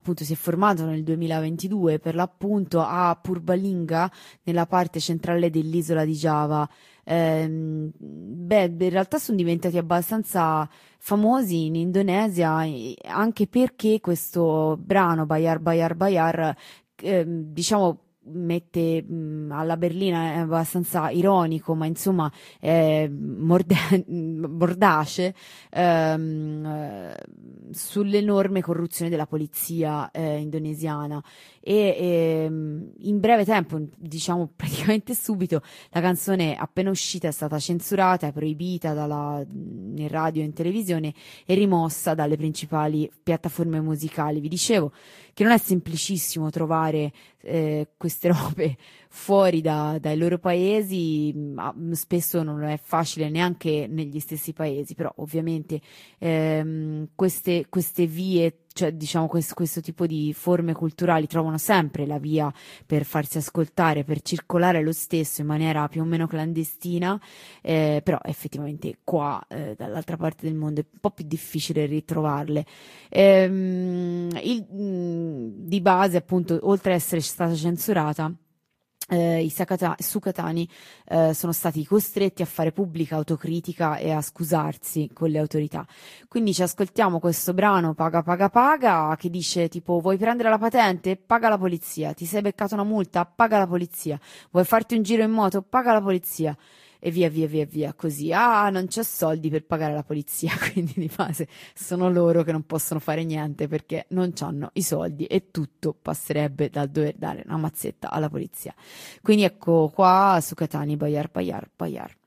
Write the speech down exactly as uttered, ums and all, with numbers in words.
appunto si è formato nel duemilaventidue per l'appunto a Purbalingga, nella parte centrale dell'isola di Giava. Ehm, beh, in realtà sono diventati abbastanza famosi in Indonesia, eh, anche perché questo brano Bayar Bayar Bayar, ehm, diciamo, mette mh, alla berlina, è abbastanza ironico, ma insomma è morde- mordace, ehm, eh, sull'enorme corruzione della polizia eh, indonesiana. E ehm, in breve tempo, diciamo praticamente subito, la canzone appena uscita è stata censurata, è proibita dalla, in radio e in televisione e rimossa dalle principali piattaforme musicali. Vi dicevo che non è semplicissimo trovare eh, queste robe fuori da- dai loro paesi, ma spesso non è facile neanche negli stessi paesi, però ovviamente ehm, queste, queste vie, cioè diciamo questo, questo tipo di forme culturali trovano sempre la via per farsi ascoltare, per circolare lo stesso in maniera più o meno clandestina, eh, però effettivamente qua eh, dall'altra parte del mondo è un po' più difficile ritrovarle. Ehm, il- mh, di base, appunto, oltre ad essere stata censurata, eh, i Sakata- Sukatani eh, sono stati costretti a fare pubblica autocritica e a scusarsi con le autorità. Quindi ci ascoltiamo questo brano Paga Paga Paga, che dice tipo: vuoi prendere la patente? Paga la polizia. Ti sei beccato una multa? Paga la polizia. Vuoi farti un giro in moto? Paga la polizia. E via via via via così. Ah, non c'ho soldi per pagare la polizia, quindi di base sono loro che non possono fare niente perché non hanno i soldi e tutto passerebbe dal dover dare una mazzetta alla polizia. Quindi ecco qua su Catani, Bayar Bayar Bayar.